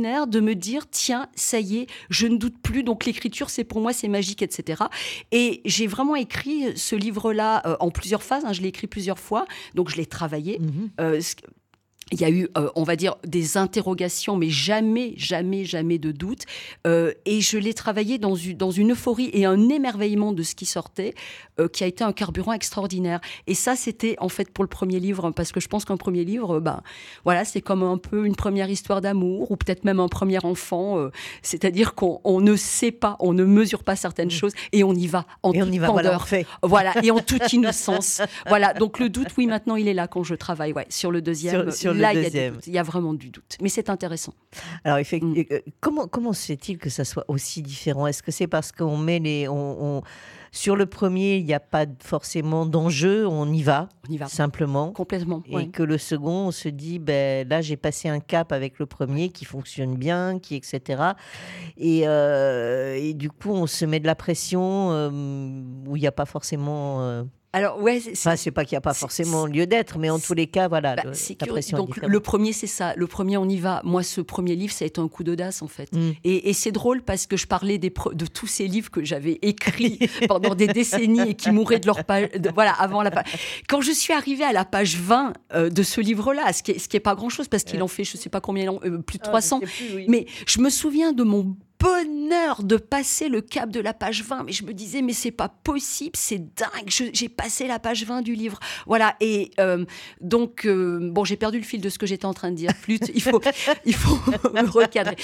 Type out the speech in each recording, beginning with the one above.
extraordinaire de me dire, tiens, ça y est, je ne doute plus, donc l'écriture, pour moi, c'est magique, etc. Et j'ai vraiment écrit ce livre-là en plusieurs phases, je l'ai écrit plusieurs fois, donc je l'ai travaillé. Il y a eu, on va dire, des interrogations, mais jamais de doute. Et je l'ai travaillé dans une euphorie et un émerveillement de ce qui sortait, qui a été un carburant extraordinaire. Et ça, c'était en fait pour le premier livre, parce que je pense qu'un premier livre, voilà, c'est comme un peu une première histoire d'amour, ou peut-être même un premier enfant. C'est-à-dire qu'on ne sait pas, on ne mesure pas certaines choses, et on y va en toute candeur. Voilà, et en toute innocence. Voilà, donc le doute, oui, maintenant, il est là quand je travaille, sur le deuxième. Là, il y a vraiment du doute. Mais c'est intéressant. Alors, comment se fait-il que ça soit aussi différent ? Est-ce que c'est parce qu'on met sur le premier, il n'y a pas forcément d'enjeu, on y va simplement. Complètement. Et que le second, on se dit, là, j'ai passé un cap avec le premier qui fonctionne bien, etc. Et du coup, on se met de la pression où il n'y a pas forcément... Alors, c'est pas qu'il n'y a pas forcément lieu d'être, mais en tous les cas, voilà, la pression donc, le premier, c'est ça. Le premier, on y va. Moi, ce premier livre, ça a été un coup d'audace, en fait. Et c'est drôle parce que je parlais de tous ces livres que j'avais écrits pendant des décennies et qui mouraient de leur page, avant la page. Quand je suis arrivée à la page 20 de ce livre-là, ce qui est pas grand-chose parce qu'il en fait, je sais pas combien, plus de 300. Mais je me souviens de mon bonheur de passer le cap de la page 20, mais je me disais, mais c'est pas possible, c'est dingue, j'ai passé la page 20 du livre. Voilà, et donc, j'ai perdu le fil de ce que j'étais en train de dire. Flûte, il faut me recadrer.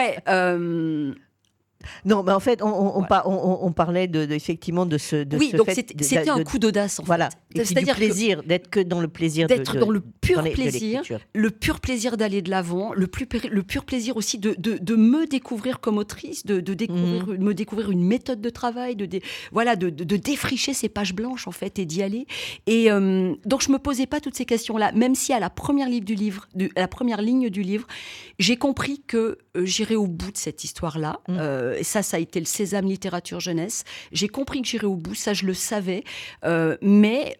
Non, mais en fait, on parlait effectivement de ce. Donc c'était un coup d'audace, en fait. Voilà, c'est-à-dire du plaisir, d'être que dans le plaisir, dans le pur plaisir, le pur plaisir d'aller de l'avant, le pur plaisir aussi de me découvrir comme autrice, de me découvrir une méthode de travail, de défricher ces pages blanches en fait et d'y aller. Et donc je me posais pas toutes ces questions-là, même si à la première ligne du livre, j'ai compris que j'irais au bout de cette histoire-là. Ça a été le Sésame littérature jeunesse. J'ai compris que j'irais au bout, ça je le savais, mais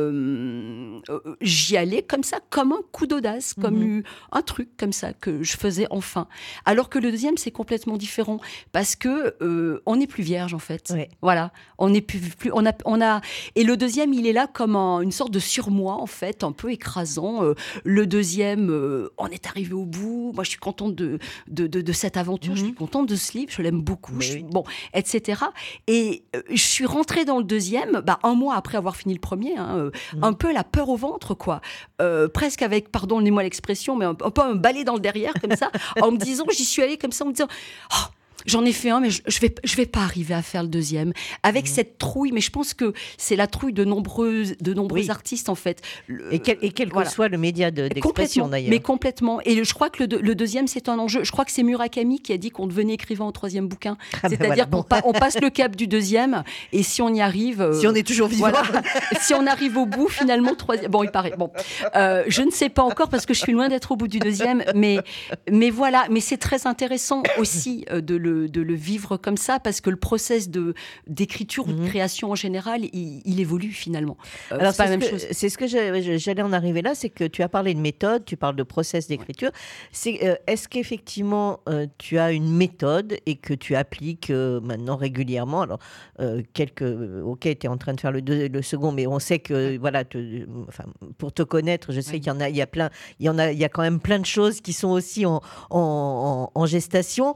j'y allais comme ça, comme un coup d'audace, comme un truc comme ça que je faisais enfin. Alors que le deuxième, c'est complètement différent parce que on n'est plus vierge en fait. Oui. Voilà, on n'est plus on a et le deuxième, il est là comme une sorte de surmoi en fait, un peu écrasant. Le deuxième, on est arrivé au bout. Moi, je suis contente de cette aventure. Je suis contente de ce livre. Je l'aime beaucoup. Etc. Et je suis rentrée dans le deuxième, un mois après avoir fini le premier, un peu la peur au ventre, quoi. Presque avec, pardonnez-moi l'expression, mais un peu un balai dans le derrière, comme ça, en me disant, j'y suis allée comme ça, en me disant, j'en ai fait un, mais je vais pas arriver à faire le deuxième. Avec cette trouille, mais je pense que c'est la trouille de nombreux artistes, en fait. Et quel que soit le média d'expression, d'ailleurs. Mais complètement. Et je crois que le deuxième, c'est un enjeu. Je crois que c'est Murakami qui a dit qu'on devenait écrivain au troisième bouquin. C'est-à-dire qu'on passe le cap du deuxième, et si on y arrive... si on est toujours vivant. Si on arrive au bout, finalement, troisième... Bon, il paraît. Je ne sais pas encore, parce que je suis loin d'être au bout du deuxième, mais voilà. Mais c'est très intéressant aussi de le vivre comme ça, parce que le process d'écriture ou de création en général, il évolue finalement. Alors, c'est pas la même chose. C'est ce que j'allais en arriver là, c'est que tu as parlé de méthode, tu parles de process d'écriture. Est-ce qu'effectivement tu as une méthode et que tu appliques maintenant régulièrement? Alors, tu es en train de faire le second, mais on sait que pour te connaître, je sais qu'il y a quand même plein de choses qui sont aussi en gestation.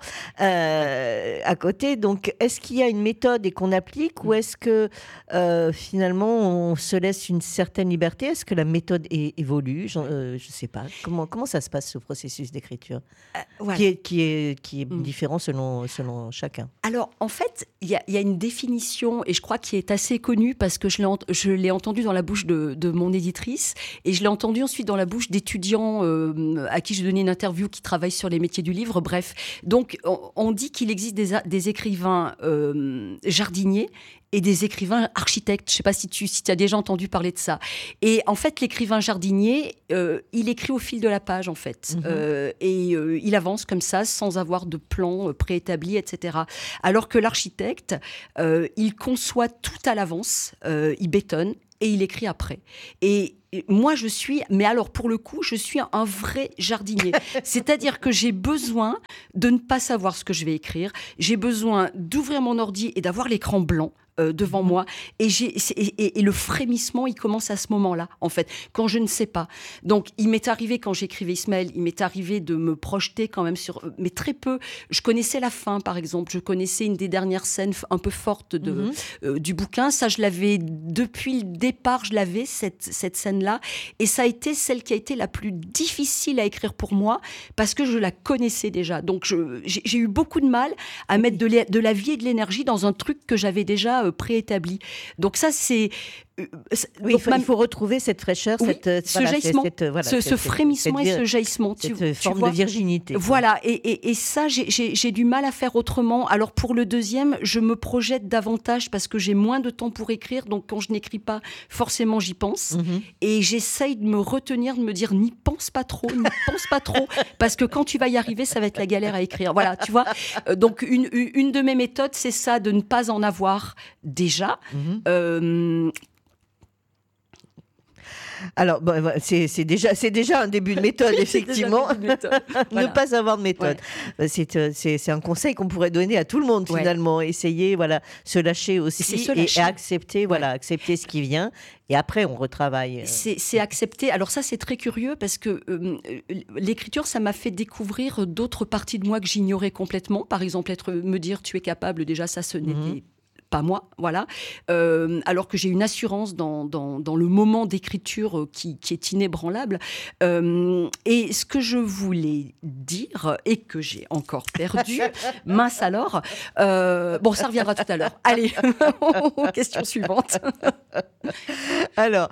À côté, donc est-ce qu'il y a une méthode et qu'on applique, ou est-ce que finalement on se laisse une certaine liberté? Est-ce que la méthode évolue? Je sais pas. Comment ça se passe, ce processus d'écriture qui est différent selon chacun? Alors en fait, il y a une définition, et je crois qui est assez connue, parce que je l'ai entendue dans la bouche de mon éditrice, et je l'ai entendue ensuite dans la bouche d'étudiants à qui j'ai donné une interview qui travaillent sur les métiers du livre. Bref, donc on dit qu'il existe des écrivains jardiniers et des écrivains architectes. Je ne sais pas si tu as déjà entendu parler de ça. Et en fait, l'écrivain jardinier, il écrit au fil de la page, en fait. Il avance comme ça, sans avoir de plan préétabli, etc. Alors que l'architecte, il conçoit tout à l'avance, il bétonne, et il écrit après. Et moi, mais alors pour le coup, je suis un vrai jardinier. C'est-à-dire que j'ai besoin de ne pas savoir ce que je vais écrire. J'ai besoin d'ouvrir mon ordi et d'avoir l'écran blanc devant moi. Et le frémissement, il commence à ce moment-là, en fait, quand je ne sais pas. Donc, il m'est arrivé, quand j'écrivais Ismaël, il m'est arrivé de me projeter quand même mais très peu. Je connaissais la fin, par exemple. Je connaissais une des dernières scènes un peu fortes du bouquin. Ça, je l'avais, depuis le départ, cette scène-là. Et ça a été celle qui a été la plus difficile à écrire pour moi, parce que je la connaissais déjà. Donc, j'ai eu beaucoup de mal à mettre de la vie et de l'énergie dans un truc que j'avais déjà préétabli. Donc ça, c'est... Oui, il faut retrouver cette fraîcheur, ce jaillissement, ce frémissement et ce jaillissement. Cette forme de virginité. Voilà, et ça, j'ai du mal à faire autrement. Alors pour le deuxième, je me projette davantage parce que j'ai moins de temps pour écrire, donc quand je n'écris pas, forcément j'y pense. Et j'essaye de me retenir, de me dire, n'y pense pas trop, parce que quand tu vas y arriver, ça va être la galère à écrire. Voilà, tu vois. Donc une de mes méthodes, c'est ça, de ne pas en avoir déjà. Alors, c'est déjà un début de méthode, effectivement. Ne pas avoir de méthode. Ouais. C'est un conseil qu'on pourrait donner à tout le monde, finalement. Essayer, se lâcher aussi et accepter, accepter ce qui vient. Et après, on retravaille. C'est accepter. Alors ça, c'est très curieux parce que l'écriture, ça m'a fait découvrir d'autres parties de moi que j'ignorais complètement. Par exemple, me dire, tu es capable, déjà, ça, ce n'était pas moi, voilà. Alors que j'ai une assurance dans le moment d'écriture qui est inébranlable. Et ce que je voulais dire, et que j'ai encore perdu, mince alors, bon, ça reviendra tout à l'heure. Allez, question suivante. Alors,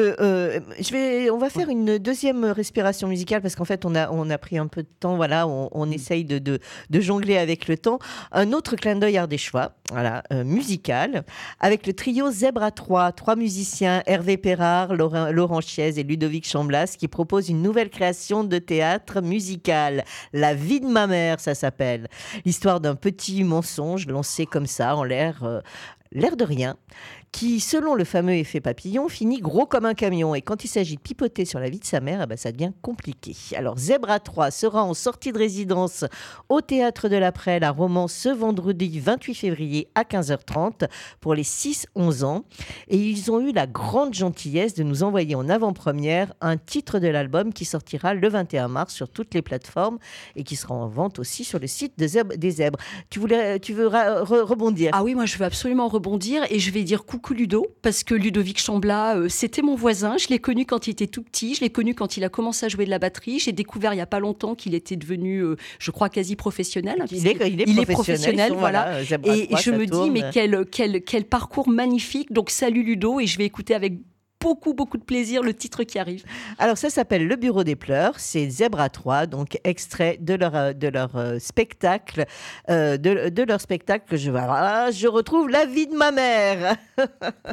on va faire une deuxième respiration musicale parce qu'en fait, on a pris un peu de temps, on essaye de jongler avec le temps. Un autre clin d'œil ardéchois, musical, avec le trio Zèbre à trois musiciens, Hervé Perrard, Laurent Chiez et Ludovic Chamblas, qui proposent une nouvelle création de théâtre musical. La vie de ma mère, ça s'appelle. L'histoire d'un petit mensonge lancé comme ça, en l'air de rien, qui, selon le fameux effet papillon, finit gros comme un camion. Et quand il s'agit de pipoter sur la vie de sa mère, ça devient compliqué. Alors, Zèbre à 3 sera en sortie de résidence au Théâtre de l'Après, la Romance, ce vendredi 28 février à 15h30 pour les 6-11 ans. Et ils ont eu la grande gentillesse de nous envoyer en avant-première un titre de l'album qui sortira le 21 mars sur toutes les plateformes et qui sera en vente aussi sur le site des Zèbres. Tu veux rebondir? Ah oui, moi je veux absolument rebondir et je vais dire coucou Ludo, parce que Ludovic Chamblas, c'était mon voisin. Je l'ai connu quand il était tout petit, je l'ai connu quand il a commencé à jouer de la batterie. J'ai découvert il n'y a pas longtemps qu'il était devenu, je crois, quasi professionnel. Il est professionnel, voilà. Et je me dis, mais quel parcours magnifique. Donc salut Ludo, et je vais écouter avec beaucoup de plaisir le titre qui arrive. Alors ça s'appelle Le Bureau des Pleurs, c'est Zèbre à 3, donc extrait de leur spectacle, de leur spectacle que je retrouve La vie de ma mère.